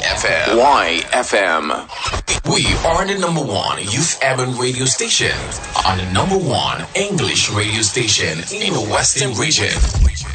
YFM. YFM. We are the number one youth urban radio station and the number one English radio station in the Western region.